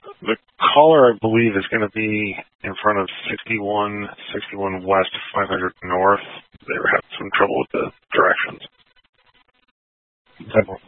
The caller, I believe, is going to be in front of 61 West, 500 North. They were having some trouble with the directions.